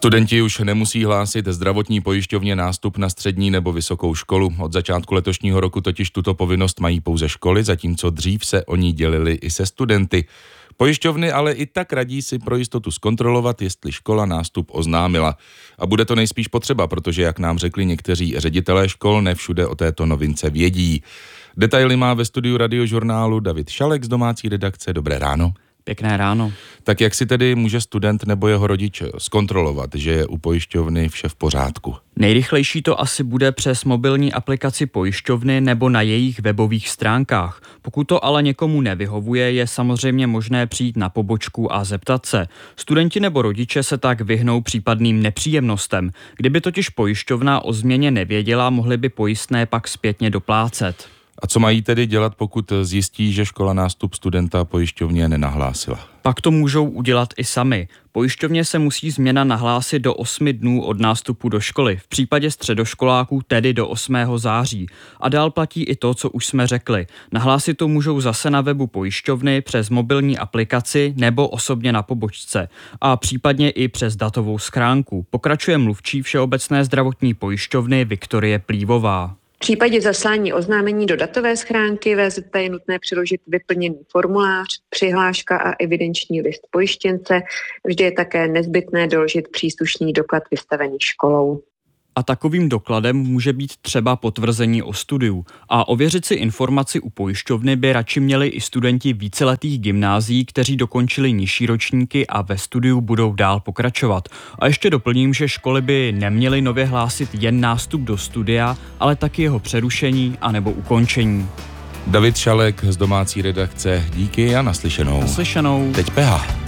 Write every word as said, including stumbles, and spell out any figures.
Studenti už nemusí hlásit zdravotní pojišťovně nástup na střední nebo vysokou školu. Od začátku letošního roku totiž tuto povinnost mají pouze školy, zatímco dřív se o ní dělili i se studenty. Pojišťovny ale i tak radí si pro jistotu zkontrolovat, jestli škola nástup oznámila. A bude to nejspíš potřeba, protože, jak nám řekli někteří ředitelé škol, ne všude o této novince vědí. Detaily má ve studiu Radiožurnálu David Šalek z domácí redakce. Dobré ráno. Pěkné ráno. Tak jak si tedy může student nebo jeho rodič zkontrolovat, že je u pojišťovny vše v pořádku? Nejrychlejší to asi bude přes mobilní aplikaci pojišťovny nebo na jejich webových stránkách. Pokud to ale někomu nevyhovuje, je samozřejmě možné přijít na pobočku a zeptat se. Studenti nebo rodiče se tak vyhnou případným nepříjemnostem. Kdyby totiž pojišťovna o změně nevěděla, mohli by pojistné pak zpětně doplácet. A co mají tedy dělat, pokud zjistí, že škola nástup studenta pojišťovně nenahlásila? Pak to můžou udělat i sami. Pojišťovně se musí změna nahlásit do osmi dnů od nástupu do školy, v případě středoškoláků tedy do osmého září. A dál platí i to, co už jsme řekli. Nahlásit to můžou zase na webu pojišťovny přes mobilní aplikaci nebo osobně na pobočce a případně i přes datovou schránku. Pokračuje mluvčí Všeobecné zdravotní pojišťovny Viktorie Plívová. V případě zaslání oznámení do datové schránky V Z P je nutné přiložit vyplněný formulář, přihláška a evidenční list pojištěnce. Vždy je také nezbytné doložit příslušný doklad vystavený školou. A takovým dokladem může být třeba potvrzení o studiu. A ověřit si informaci u pojišťovny by radši měli i studenti víceletých gymnázií, kteří dokončili nižší ročníky a ve studiu budou dál pokračovat. A ještě doplním, že školy by neměly nově hlásit jen nástup do studia, ale taky jeho přerušení anebo ukončení. David Šalek z domácí redakce, díky a naslyšenou. Naslyšenou. Teď P H.